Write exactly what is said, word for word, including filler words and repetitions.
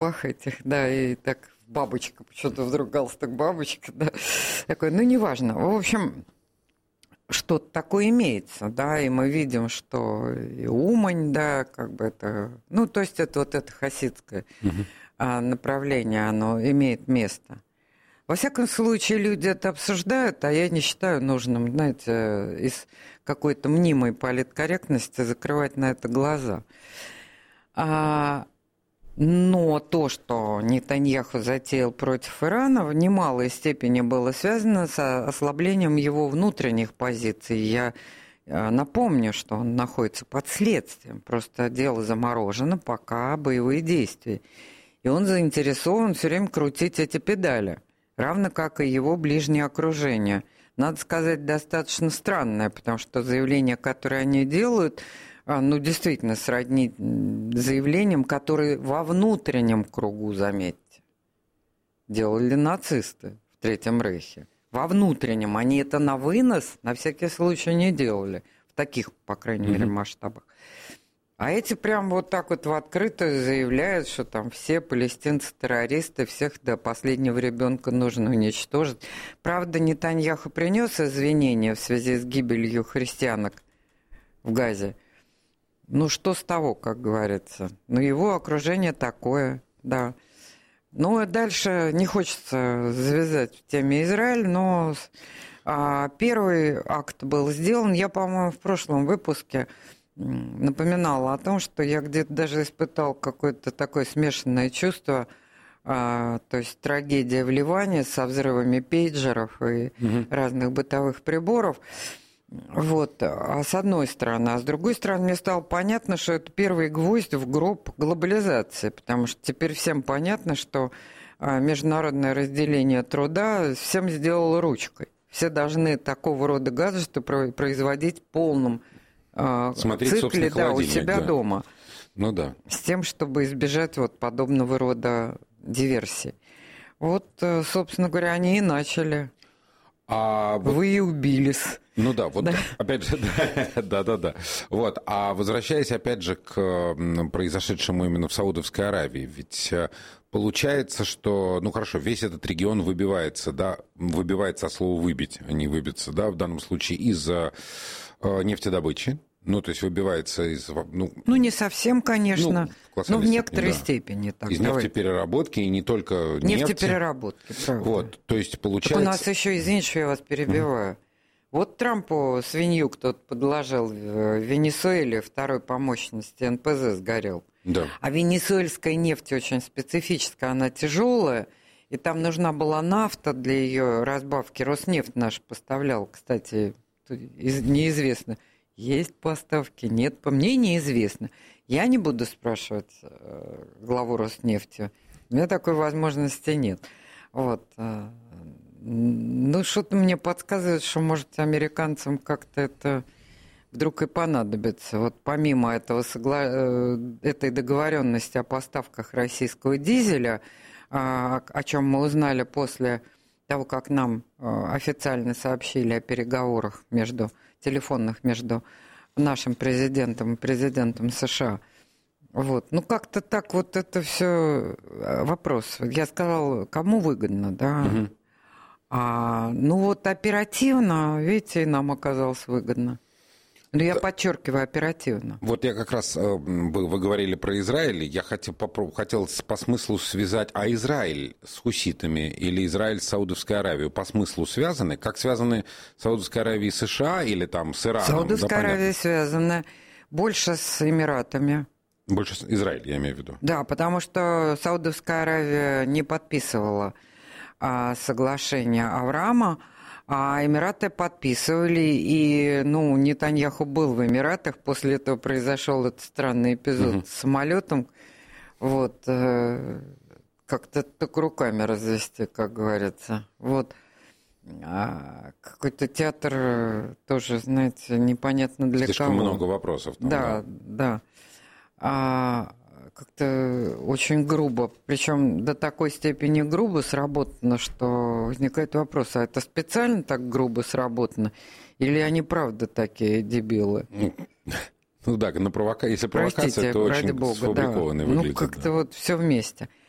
пах этих, да, и так бабочка, почему-то вдруг галстук бабочка, да, такой, ну, неважно. В общем, что-то такое имеется, да, и мы видим, что и Умань, да, как бы это, ну, то есть это вот это хасидское угу. направление, оно имеет место. Во всяком случае, люди это обсуждают, а я не считаю нужным, знаете, из какой-то мнимой политкорректности закрывать на это глаза. А, но то, что Нетаньяху затеял против Ирана, в немалой степени было связано с ослаблением его внутренних позиций. Я напомню, что он находится под следствием, просто дело заморожено, пока боевые действия. И он заинтересован все время крутить эти педали, равно как и его ближнее окружение. Надо сказать, достаточно странное, потому что заявления, которые они делают, ну, действительно, сродни заявлениям, которые во внутреннем кругу, заметьте, делали нацисты в Третьем Рейхе. Во внутреннем. Они это на вынос, на всякий случай, не делали. В таких, по крайней mm-hmm. мере, масштабах. А эти прям вот так вот в открытую заявляют, что там все палестинцы террористы, всех до последнего ребенка нужно уничтожить. Правда, Нетаньяху принес извинения в связи с гибелью христианок в Газе. Ну, что с того, как говорится? Ну, его окружение такое, да. Ну, и дальше не хочется завязать в теме Израиль, но а, первый акт был сделан. Я, по-моему, в прошлом выпуске напоминала о том, что я где-то даже испытал какое-то такое смешанное чувство, а, то есть трагедия в Ливане со взрывами пейджеров и угу. разных бытовых приборов. Вот, а с одной стороны. А с другой стороны, мне стало понятно, что это первый гвоздь в гроб глобализации, потому что теперь всем понятно, что международное разделение труда всем сделало ручкой. Все должны такого рода гаджеты производить в полном Смотреть цикле, да, у себя да. дома. Ну да. С тем, чтобы избежать вот подобного рода диверсий. Вот, собственно говоря, они и начали. А вот... Вы и убились. Ну да, вот да. опять же, да-да-да. Вот, а возвращаясь опять же к произошедшему именно в Саудовской Аравии, ведь получается, что, ну хорошо, весь этот регион выбивается, да, выбивается от слова «выбить», а не «выбиться», да, в данном случае из-за нефтедобычи. Ну, то есть выбивается из... Ну, ну не совсем, конечно, ну, но в некоторой степени. Да. Так, из давай. нефтепереработки, и не только нефти. Нефтепереработки, правда. Вот, то есть получается... Так у нас еще, извините, что я вас перебиваю. Mm-hmm. Вот Трампу свинью кто-то подложил в Венесуэле, второй по мощности эн пэ зэ сгорел. Да. А венесуэльская нефть очень специфическая, она тяжелая, и там нужна была нафта для ее разбавки. Роснефть наш поставлял, кстати, неизвестно. Есть поставки, нет, по мне неизвестно. Я не буду спрашивать э, главу Роснефти. У меня такой возможности нет. Вот. Ну, что-то мне подсказывает, что, может, американцам как-то это вдруг и понадобится. Вот помимо этого согла... этой договоренности о поставках российского дизеля, о чем мы узнали после того, как нам официально сообщили о переговорах между телефонных между нашим президентом и президентом США. Вот. Ну, как-то так вот это все вопрос. Я сказала, кому выгодно, да? Угу. А, ну, вот оперативно, видите, нам оказалось выгодно. Но я подчеркиваю, оперативно. Вот я как раз, вы говорили про Израиль, я хотел, попробовать, хотел по смыслу связать, а Израиль с хуситами или Израиль с Саудовской Аравией по смыслу связаны? Как связаны Саудовская Аравия и США или там с Ираном? Саудовская да, Аравия связана больше с Эмиратами. Больше с Израиль, я имею в виду. Да, потому что Саудовская Аравия не подписывала а, соглашение Авраама, а Эмираты подписывали, и, ну, Нетаньяху был в Эмиратах, после этого произошел этот странный эпизод uh-huh. с самолетом, вот, э, как-то так руками развести, как говорится, вот, а какой-то театр тоже, знаете, непонятно для Слишком кого. Слишком много вопросов. Там, да, да, да. А, как-то очень грубо, причем до такой степени грубо сработано, что возникает вопрос, а это специально так грубо сработано, или они правда такие дебилы? Ну да, на провока... если провокация, Простите, то очень Бога, сфабрикованно да. выглядит. Ну, как-то да. вот все вместе.